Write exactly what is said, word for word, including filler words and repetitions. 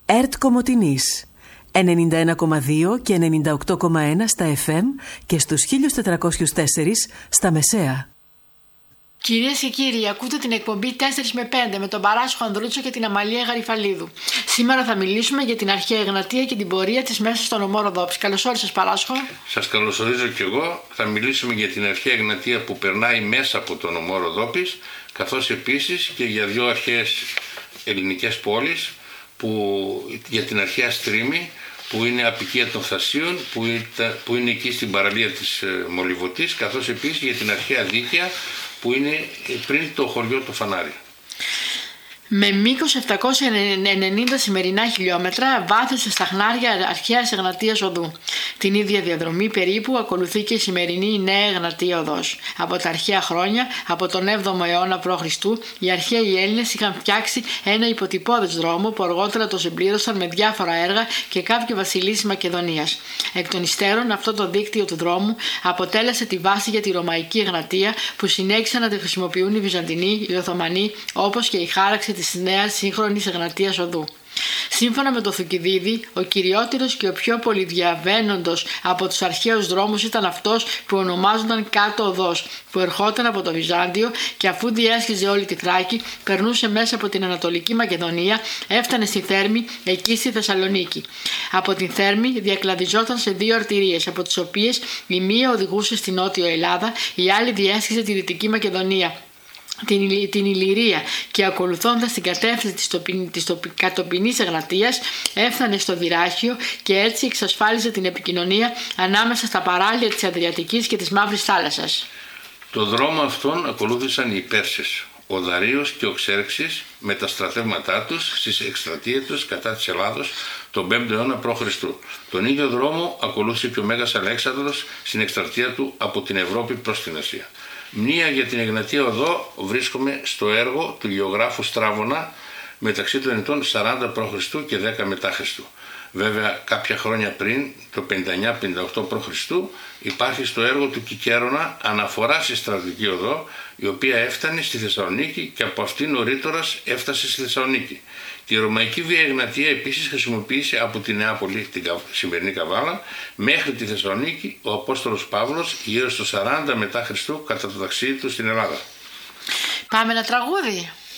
ΕΡΤ Κομοτηνής ενενήντα ένα κόμμα δύο και ενενήντα οκτώ κόμμα ένα στα εφ εμ και στους χίλια τετρακόσιους τέσσερα στα μεσαία. Κυρίες και κύριοι, ακούτε την εκπομπή τέσσερα με πέντε με τον Παράσχο Ανδρούτσο και την Αμαλία Γαριφαλίδου. Σήμερα θα μιλήσουμε για την αρχαία Εγνατία και την πορεία της μέσα στον νομό Ροδόπης. Καλώς όρισες, Παράσχο. Σας καλωσορίζω και εγώ. Θα μιλήσουμε για την αρχαία Εγνατία που περνάει μέσα από τον νομό Ροδόπης, καθώς επίσης και για δύο αρχαίες ελληνικές πόλεις, που, για την αρχαία Στρίμη, που είναι απικία των Θασίων, που, ήταν, που είναι εκεί στην παραλία της ε, Μολυβωτής, καθώς επίσης για την αρχαία Δίκαια, που είναι πριν το χωριό του Φανάρι. Με μήκος επτακόσια ενενήντα σημερινά χιλιόμετρα, βάθησε στα χνάρια αρχαίας Εγνατίας οδού. Την ίδια διαδρομή περίπου ακολουθεί και η σημερινή Νέα Εγνατία οδός. Από τα αρχαία χρόνια, από τον έβδομο αιώνα π.Χ., οι αρχαίοι Έλληνες είχαν φτιάξει ένα υποτυπώδες δρόμο που αργότερα το συμπλήρωσαν με διάφορα έργα και κάποιοι βασιλείς της Μακεδονίας. Εκ των υστέρων, αυτό το δίκτυο του δρόμου αποτέλεσε τη βάση για τη Ρωμαϊκή Εγνατία, που συνέχισαν να τη χρησιμοποιούν οι Βυζαντινοί, οι Οθωμανοί, όπως και η χάραξη της νέας σύγχρονης Εγνατίας οδού. Σύμφωνα με το Θουκυδίδη, ο κυριότερος και ο πιο πολυδιαβαίνοντος από τους αρχαίους δρόμους ήταν αυτός που ονομάζονταν Κάτω Οδός, που ερχόταν από το Βυζάντιο και αφού διέσχιζε όλη τη Θράκη, περνούσε μέσα από την Ανατολική Μακεδονία, έφτανε στη Θέρμη, εκεί στη Θεσσαλονίκη. Από την Θέρμη διακλαδιζόταν σε δύο αρτηρίες, από τις οποίες η μία οδηγούσε στη Νότιο Ελλάδα, η άλλη διέσχιζε τη Δυτική Μακεδονία, την, την Ηλυρία, και ακολουθώντας την κατεύθυνση της, τοπι, της τοπι, κατοπινής Εγνατίας έφτανε στο Δυράχιο και έτσι εξασφάλιζε την επικοινωνία ανάμεσα στα παράλια της Αδριατικής και της Μαύρης Θάλασσας. Το δρόμο αυτόν ακολούθησαν οι Πέρσες, ο Δαρείος και ο Ξέρξης με τα στρατεύματά τους στις εκστρατείες τους κατά της Ελλάδος τον πέμπτο αιώνα π.Χ. Τον ίδιο δρόμο ακολούθησε και ο Μέγας Αλέξανδρος στην εκστρατεία του από την Ευρώπη προς την Ασία. Μνήα για την Εγνατία οδό βρίσκομαι στο έργο του γεωγράφου Στράβωνα μεταξύ των ετών σαράντα π.Χ. και δέκα μετά Χριστού. Βέβαια, κάποια χρόνια πριν, το πενήντα εννιά πενήντα οκτώ π.Χ., υπάρχει στο έργο του Κικέρονα αναφορά στη στρατηγική οδό, η οποία έφτανε στη Θεσσαλονίκη και από αυτήν νωρίτερα έφτασε στη Θεσσαλονίκη. Τη Ρωμαϊκή Βία Εγνατία επίσης χρησιμοποίησε από τη Νεάπολη, την σημερινή Καβάλα, μέχρι τη Θεσσαλονίκη ο Απόστολος Παύλος γύρω στο σαράντα μετά Χριστού κατά το ταξίδι του στην Ελλάδα. Πάμε ένα τραγούδι.